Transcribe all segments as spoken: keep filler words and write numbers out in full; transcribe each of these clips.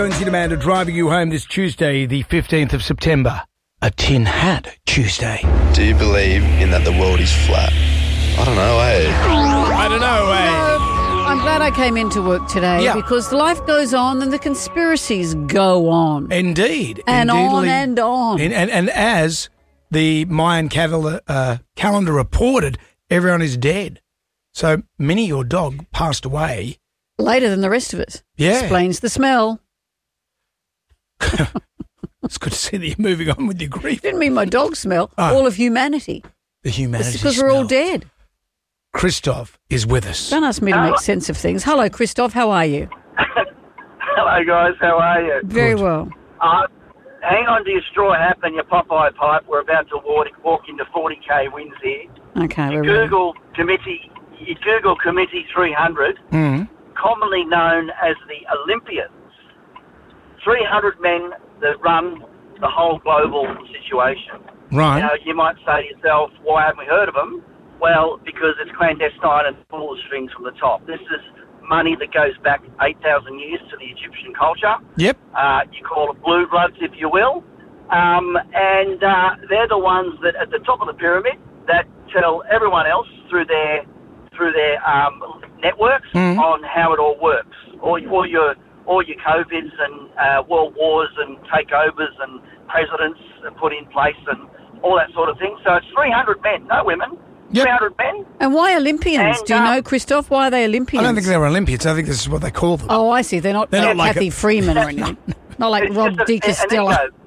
Jonesy and Amanda driving you home this Tuesday, the fifteenth of September. A tin hat Tuesday. Do you believe in that the world is flat? I don't know, eh? I don't know, eh? No, I'm glad I came into work today Yeah. because life goes on and the conspiracies go on. Indeed. And on Indeedly. and on. And, and, and as the Mayan calendar, uh, calendar reported, everyone is dead. So Minnie, your dog, passed away. Later than the rest of us. Yeah. Explains the smell. It's good to see that you're moving on with your grief. Didn't mean my dog smell. Oh. All of humanity. The humanity It's because we're all smell. dead. Christoph is with us. Don't ask me to make sense of things. Hello, Christoph. How are you? Hello, guys. How are you? Very Good. well. Uh, hang on to your straw hat and your Popeye pipe. We're about to walk, walk into forty K wins here. Okay, You we're ready. Google committee. You Google Committee three hundred, Mm. commonly known as the Olympians. three hundred men that run the whole global situation. Right. You know, you might say to yourself, why haven't we heard of them? Well, because it's clandestine and full of strings from the top. This is money that goes back eight thousand years to the Egyptian culture. Yep. Uh, you call it blue bloods, if you will. Um, and uh, they're the ones that at the top of the pyramid that tell everyone else through their through their um, networks Mhm. on how it all works. All, all your all your COVIDs and uh, world wars and takeovers and presidents are put in place and all that sort of thing. So it's three hundred men, no women. Yep. three hundred men. And why Olympians? And, Do you uh, know, Christoph? Why are they Olympians? I don't think they're Olympians. I think this is what they call them. Oh, I see. They're not, They're not not like Kathy a- Freeman or anything. Not like It's Rob just a- Di Costello. an ego.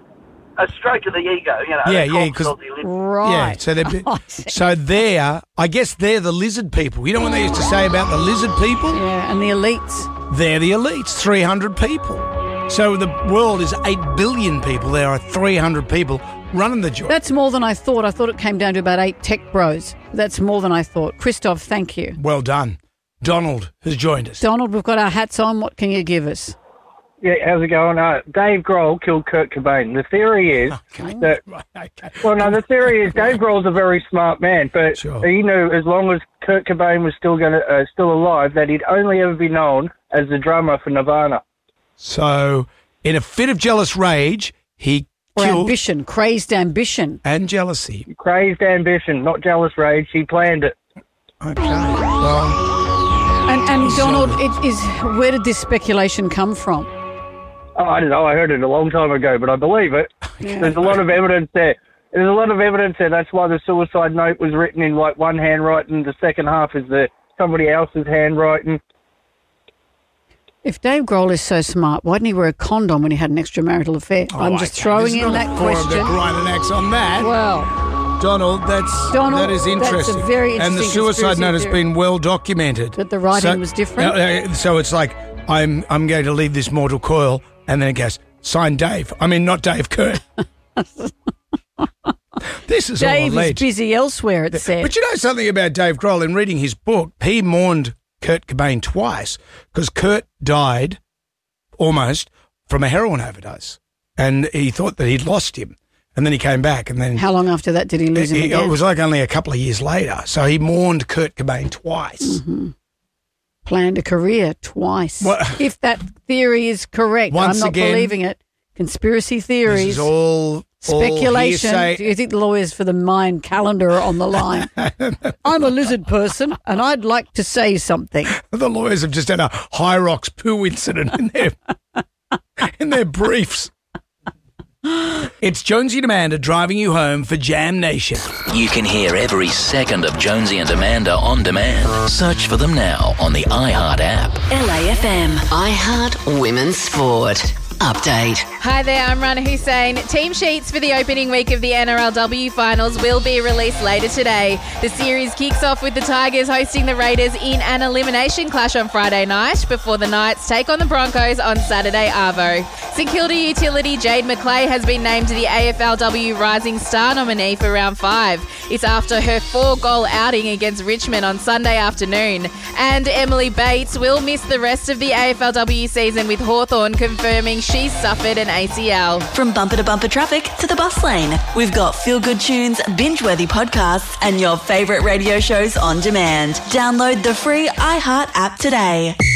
A stroke of the ego, you know. Yeah, they call yeah, 'cause- themselves the Olympians. Right. Yeah, so they're I see. so they're I guess they're the lizard people. You know what they used to say about the lizard people? Yeah, and the elites. They're the elites, three hundred people. So the world is eight billion people. There are three hundred people running the joint. That's more than I thought. I thought it came down to about eight tech bros. That's more than I thought. Christoph, thank you. Well done. Donald has joined us. Donald, we've got our hats on. What can you give us? Yeah, how's it going? Uh, Dave Grohl killed Kurt Cobain. The theory is Okay. that, Right, okay. well, no, the theory is Dave Grohl's a very smart man, but Sure. he knew as long as Kurt Cobain was still going to, uh, still alive, that he'd only ever be known as the drummer for Nirvana. So, in a fit of jealous rage, he Or killed ambition, crazed ambition. and jealousy. Crazed ambition, not jealous rage. He planned it. Okay. Well, And, and Donald, it is. Where did this speculation come from? Oh, I don't know. I heard it a long time ago, but I believe it. There's a lot of evidence there. There's a lot of evidence there. That's why the suicide note was written in like one handwriting. The second half is the somebody else's handwriting. If Dave Grohl is so smart, why didn't he wear a condom when he had an extramarital affair? oh, I'm just okay. throwing This is in not that a forum question. to grind an axe on that. Well, Donald, that's Donald, that is that's a interesting. very And the interesting suicide conspiracy note has theory. been well documented. That the writing So- was different? Uh, uh, so it's like I'm I'm going to leave this mortal coil, and then it goes sign Dave. I mean, not Dave Kurt. This is all Dave is alleged. busy elsewhere, it said. But you know something about Dave Grohl? In reading his book, he mourned Kurt Cobain twice because Kurt died almost from a heroin overdose, and he thought that he'd lost him, and then he came back, and then How long after that did he lose him it, again? it was like only a couple of years later. So he mourned Kurt Cobain twice. Mm-hmm. Planned a career twice. Well- if that theory is correct, Once I'm not again, believing it. Conspiracy This theories, is all all speculation. hearsay. Do you think the lawyers for the Mayan calendar are on the line? I'm a lizard person, and I'd like to say something. The lawyers have just had a High Rocks poo incident in their in their briefs. It's Jonesy and Amanda driving you home for Jam Nation. You can hear every second of Jonesy and Amanda on demand. Search for them now on the iHeart app. L A F M, iHeart Women's Sport. Update. Hi there, I'm Rana Hussein. Team sheets for the opening week of the N R L W finals will be released later today. The series kicks off with the Tigers hosting the Raiders in an elimination clash on Friday night before the Knights take on the Broncos on Saturday arvo. St Kilda utility Jade McClay has been named the A F L W Rising Star nominee for round five. It's after her four-goal outing against Richmond on Sunday afternoon. And Emily Bates will miss the rest of the A F L W season, with Hawthorn confirming she's suffered an A C L. From bumper to bumper traffic to the bus lane, we've got feel-good tunes, binge-worthy podcasts, and your favourite radio shows on demand. Download the free iHeart app today.